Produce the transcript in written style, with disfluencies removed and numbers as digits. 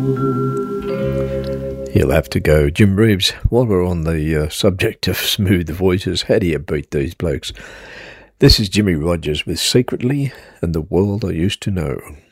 He'll have to go. Jim Reeves, while we're on the subject of smooth voices, how do you beat these blokes? This is Jimmy Rogers with Secretly and the World I Used to Know.